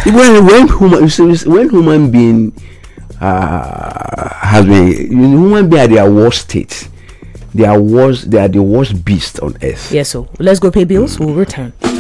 when human being has been, human being at their worst state, they are the worst beast on earth. Yes, so let's go pay bills. We'll return.